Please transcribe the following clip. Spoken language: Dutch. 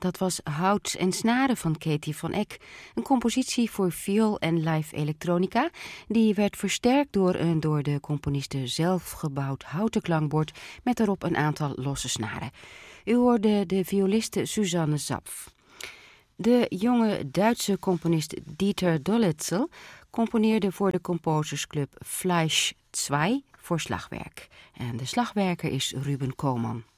Dat was Hout en Snaren van Katie van Eck. Een compositie voor viool en live elektronica. Die werd versterkt door een door de componisten zelf gebouwd houten klankbord met daarop een aantal losse snaren. U hoorde de violiste Susanne Zapf. De jonge Duitse componist Dieter Dolitzel componeerde voor de composersclub Fleisch 2 voor slagwerk. En de slagwerker is Ruben Koolman.